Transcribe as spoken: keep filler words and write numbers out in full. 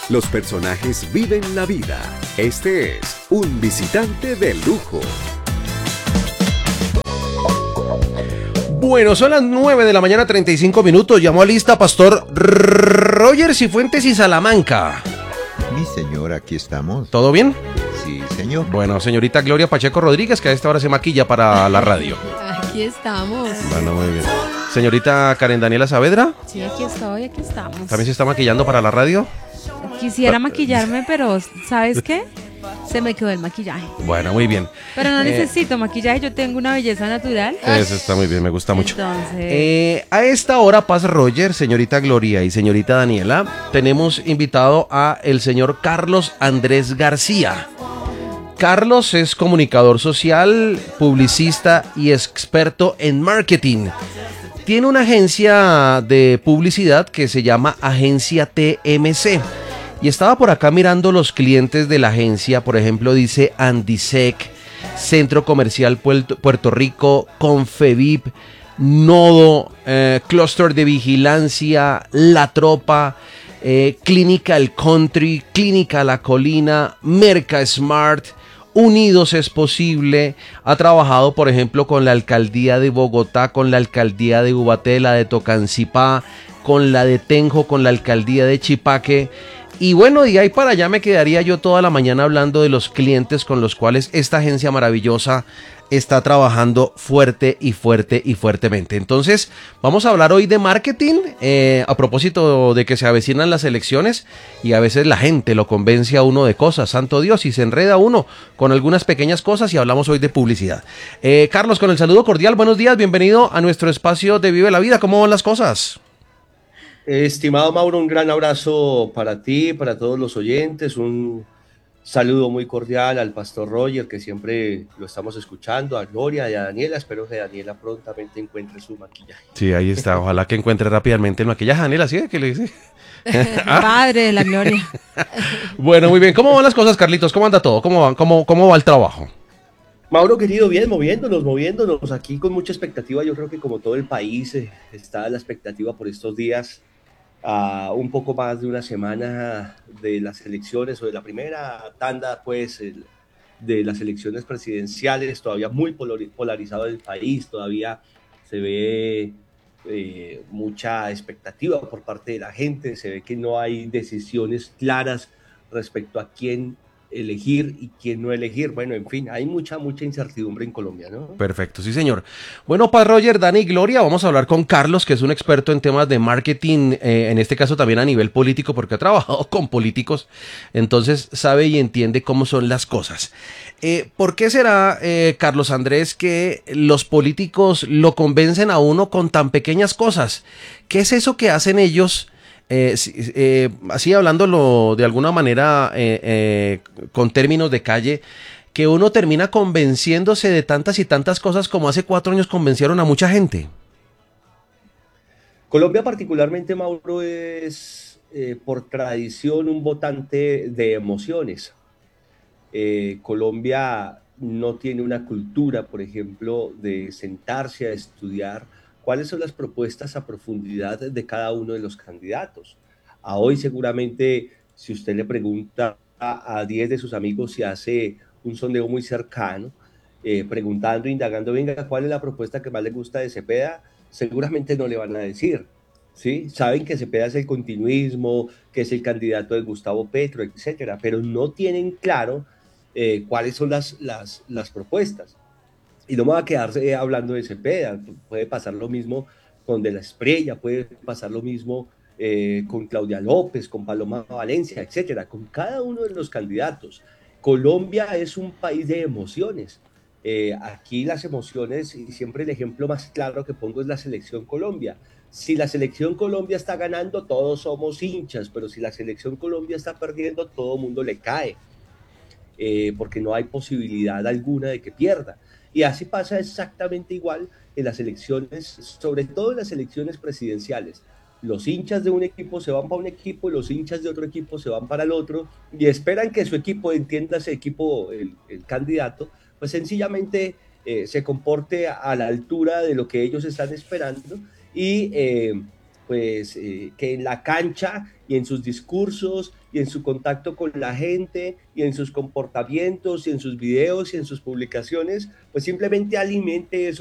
Los personajes viven la vida. Este es Un Visitante de Lujo. Bueno, son las nueve de la mañana, treinta y cinco minutos. Llamó a lista Pastor Roger Cifuentes y Salamanca. Mi señor, aquí estamos. ¿Todo bien? Sí, señor. Bueno, señorita Gloria Pacheco Rodríguez, que a esta hora se maquilla para la radio. Aquí estamos. Bueno, muy bien. Señorita Karen Daniela Saavedra. Sí, aquí estoy, aquí estamos. ¿También se está maquillando para la radio? Quisiera maquillarme, pero ¿sabes qué? Se me quedó el maquillaje. Bueno, muy bien. Pero no Eh, necesito maquillaje, yo tengo una belleza natural. Eso está muy bien, me gusta mucho. Entonces, Eh, a esta hora, Paz Roger, señorita Gloria y señorita Daniela, tenemos invitado a el señor Carlos Andrés García. Carlos es comunicador social, publicista y experto en marketing. Tiene una agencia de publicidad que se llama Agencia T M C. Y estaba por acá mirando los clientes de la agencia, por ejemplo, dice Andisec, Centro Comercial Puerto, Puerto Rico, Confevip, Nodo, eh, Cluster de Vigilancia, La Tropa, eh, Clínica El Country, Clínica La Colina, Merca Smart, Unidos es Posible. Ha trabajado, por ejemplo, con la Alcaldía de Bogotá, con la Alcaldía de Ubaté, la de Tocancipá, con la de Tenjo, con la Alcaldía de Chipaque. Y bueno, de ahí para allá me quedaría yo toda la mañana hablando de los clientes con los cuales esta agencia maravillosa está trabajando fuerte y fuerte y fuertemente. Entonces, vamos a hablar hoy de marketing, eh, a propósito de que se avecinan las elecciones y a veces la gente lo convence a uno de cosas, santo Dios, y se enreda uno con algunas pequeñas cosas, y hablamos hoy de publicidad. Eh, Carlos, con el saludo cordial, buenos días, bienvenido a nuestro espacio de Vive la Vida. ¿Cómo van las cosas? Estimado Mauro, un gran abrazo para ti, para todos los oyentes, un saludo muy cordial al Pastor Roger, que siempre lo estamos escuchando, a Gloria y a Daniela. Espero que Daniela prontamente encuentre su maquillaje. Sí, ahí está, ojalá que encuentre rápidamente el maquillaje. Daniela, ¿sí? ¿Qué le dice? Padre de la gloria. Bueno, muy bien, ¿cómo van las cosas, Carlitos? ¿Cómo anda todo? ¿Cómo va, cómo, cómo va el trabajo? Mauro, querido, bien, moviéndonos, moviéndonos aquí con mucha expectativa. Yo creo que como todo el país eh, está la expectativa por estos días, a un poco más de una semana de las elecciones o de la primera tanda, pues, el, de las elecciones presidenciales. Todavía muy polarizado el país, todavía se ve eh, mucha expectativa por parte de la gente, se ve que no hay decisiones claras respecto a quién elegir y quién no elegir. Bueno, en fin, hay mucha, mucha incertidumbre en Colombia, ¿no? Perfecto, sí señor. Bueno, Paz Roger, Dani y Gloria, vamos a hablar con Carlos, que es un experto en temas de marketing, eh, en este caso también a nivel político, porque ha trabajado con políticos, entonces sabe y entiende cómo son las cosas. Eh, ¿Por qué será, eh, Carlos Andrés, que los políticos lo convencen a uno con tan pequeñas cosas? ¿Qué es eso que hacen ellos? Eh, eh, así hablándolo de alguna manera eh, eh, con términos de calle, que uno termina convenciéndose de tantas y tantas cosas como hace cuatro años convencieron a mucha gente. Colombia particularmente, Mauro, es eh, por tradición un votante de emociones. Eh, Colombia no tiene una cultura, por ejemplo, de sentarse a estudiar cuáles son las propuestas a profundidad de cada uno de los candidatos. A hoy seguramente, si usted le pregunta a, a diez de sus amigos, si hace un sondeo muy cercano, eh, preguntando, indagando, venga, ¿cuál es la propuesta que más le gusta de Cepeda? Seguramente no le van a decir, ¿sí? Saben que Cepeda es el continuismo, que es el candidato de Gustavo Petro, etcétera, pero no tienen claro eh, cuáles son las, las, las propuestas. Y no me va a quedar eh, hablando de Cepeda, puede pasar lo mismo con De la Espriella, puede pasar lo mismo eh, con Claudia López, con Paloma Valencia, etcétera, con cada uno de los candidatos. Colombia es un país de emociones. Eh, aquí las emociones, y siempre el ejemplo más claro que pongo es la Selección Colombia. Si la Selección Colombia está ganando, todos somos hinchas, pero si la Selección Colombia está perdiendo, todo el mundo le cae, eh, porque no hay posibilidad alguna de que pierda. Y así pasa exactamente igual en las elecciones, sobre todo en las elecciones presidenciales. Los hinchas de un equipo se van para un equipo, los hinchas de otro equipo se van para el otro y esperan que su equipo, entienda ese equipo, el, el candidato, pues sencillamente eh, se comporte a la altura de lo que ellos están esperando y eh, pues eh, que en la cancha y en sus discursos y en su contacto con la gente y en sus comportamientos y en sus videos y en sus publicaciones, pues simplemente alimente eso